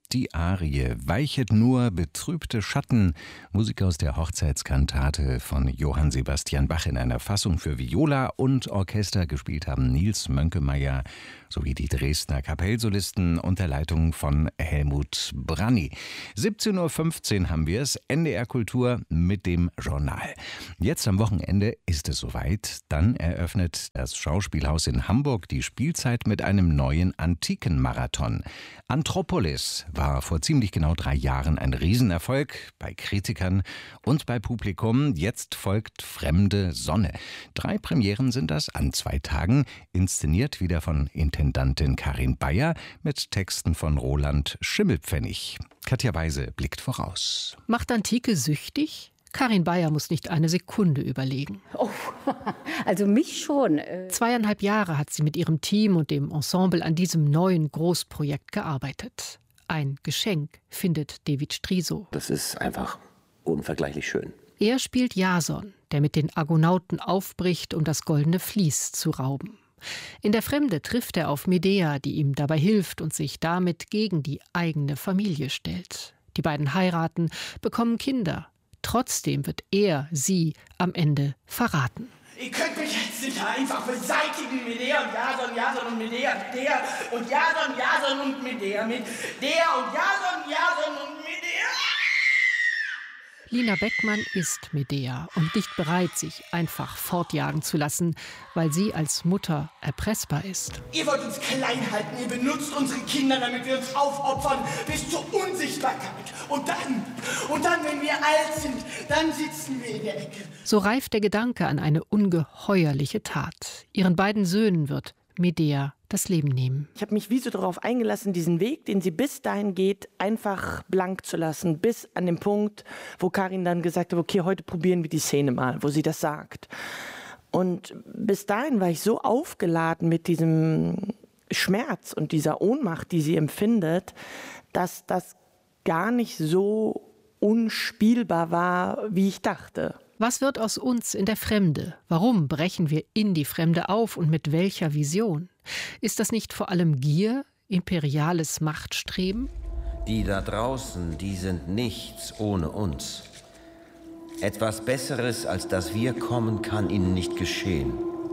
Die Arie Weichet nur betrübte Schatten, Musik aus der Hochzeitskantate von Johann Sebastian Bach in einer Fassung für Viola und Orchester. Gespielt haben Nils Mönkemeyer sowie die Dresdner Kapellsolisten unter Leitung von Helmut Branny. 17.15 Uhr haben wir es, NDR Kultur mit dem Journal. Jetzt am Wochenende ist es soweit. Dann eröffnet das Schauspielhaus in Hamburg die Spielzeit mit einem neuen Antikenmarathon. Anthropolis war vor ziemlich genau 3 Jahren ein Riesenerfolg bei Kritikern und bei Publikum. Jetzt folgt Fremde Sonne. 3 Premieren sind das an 2 Tagen, inszeniert wieder von Intendantin Karin Bayer mit Texten von Roland Schimmelpfennig. Katja Weise blickt voraus. Macht Antike süchtig? Karin Bayer muss nicht eine Sekunde überlegen. Oh, also mich schon. 2,5 Jahre hat sie mit ihrem Team und dem Ensemble an diesem neuen Großprojekt gearbeitet. Ein Geschenk, findet David Striso. Das ist einfach unvergleichlich schön. Er spielt Jason, der mit den Argonauten aufbricht, um das goldene Vlies zu rauben. In der Fremde trifft er auf Medea, die ihm dabei hilft und sich damit gegen die eigene Familie stellt. Die beiden heiraten, bekommen Kinder. Trotzdem wird er sie am Ende verraten. Ihr könnt mich jetzt nicht einfach beseitigen, Medea und Jason, Jason und Medea, Medea und Jason, Jason und Medea, Medea und Jason, Jason und Medea. Lina Beckmann ist Medea und nicht bereit, sich einfach fortjagen zu lassen, weil sie als Mutter erpressbar ist. Ihr wollt uns klein halten, ihr benutzt unsere Kinder, damit wir uns aufopfern bis zur Unsichtbarkeit. Und dann, wenn wir alt sind, dann sitzen wir in der Ecke. So reift der Gedanke an eine ungeheuerliche Tat. Ihren beiden Söhnen wird Medea das Leben nehmen. Ich habe mich wie so darauf eingelassen, diesen Weg, den sie bis dahin geht, einfach blank zu lassen. Bis an den Punkt, wo Karin dann gesagt hat, okay, heute probieren wir die Szene mal, wo sie das sagt. Und bis dahin war ich so aufgeladen mit diesem Schmerz und dieser Ohnmacht, die sie empfindet, dass das gar nicht so unspielbar war, wie ich dachte. Was wird aus uns in der Fremde? Warum brechen wir in die Fremde auf und mit welcher Vision? Ist das nicht vor allem Gier, imperiales Machtstreben? Die da draußen, die sind nichts ohne uns. Etwas Besseres, als dass wir kommen, kann ihnen nicht geschehen.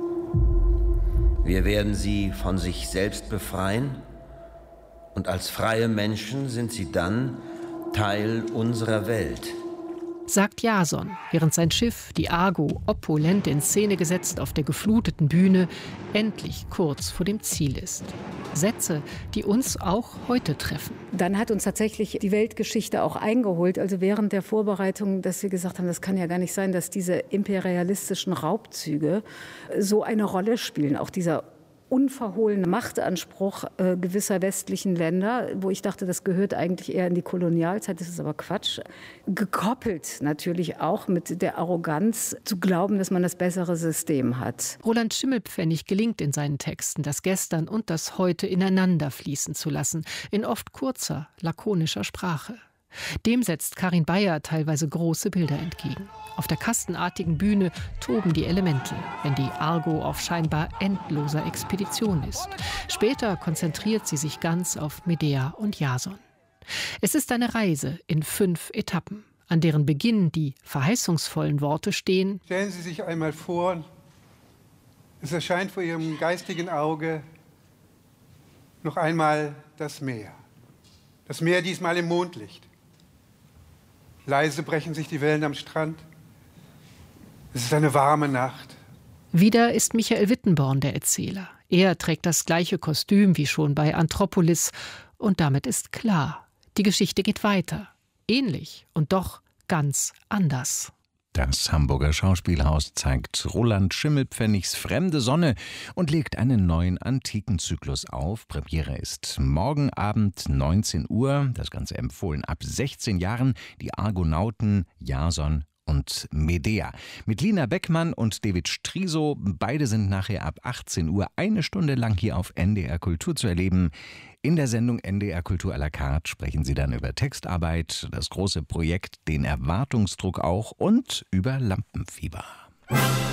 Wir werden sie von sich selbst befreien und als freie Menschen sind sie dann Teil unserer Welt. Sagt Jason, während sein Schiff, die Argo, opulent in Szene gesetzt auf der gefluteten Bühne, endlich kurz vor dem Ziel ist. Sätze, die uns auch heute treffen. Dann hat uns tatsächlich die Weltgeschichte auch eingeholt. Also während der Vorbereitung, dass wir gesagt haben, das kann ja gar nicht sein, dass diese imperialistischen Raubzüge so eine Rolle spielen. Auch dieser unverhohlene Machtanspruch gewisser westlichen Länder, wo ich dachte, das gehört eigentlich eher in die Kolonialzeit, das ist aber Quatsch. Gekoppelt natürlich auch mit der Arroganz, zu glauben, dass man das bessere System hat. Roland Schimmelpfennig gelingt in seinen Texten, das Gestern und das Heute ineinander fließen zu lassen, in oft kurzer, lakonischer Sprache. Dem setzt Karin Bayer teilweise große Bilder entgegen. Auf der kastenartigen Bühne toben die Elemente, wenn die Argo auf scheinbar endloser Expedition ist. Später konzentriert sie sich ganz auf Medea und Jason. Es ist eine Reise in 5 Etappen, an deren Beginn die verheißungsvollen Worte stehen: Stellen Sie sich einmal vor, es erscheint vor Ihrem geistigen Auge noch einmal das Meer. Das Meer diesmal im Mondlicht. Leise brechen sich die Wellen am Strand. Es ist eine warme Nacht. Wieder ist Michael Wittenborn der Erzähler. Er trägt das gleiche Kostüm wie schon bei Anthropolis. Und damit ist klar, die Geschichte geht weiter. Ähnlich und doch ganz anders. Das Hamburger Schauspielhaus zeigt Roland Schimmelpfennigs Fremde Sonne und legt einen neuen Antikenzyklus auf. Premiere ist morgen Abend 19 Uhr. Das Ganze empfohlen ab 16 Jahren. Die Argonauten, Jason und Medea. Mit Lina Beckmann und David Striso. Beide sind nachher ab 18 Uhr 1 Stunde lang hier auf NDR Kultur zu erleben. In der Sendung NDR Kultur à la carte sprechen sie dann über Textarbeit, das große Projekt, den Erwartungsdruck auch und über Lampenfieber.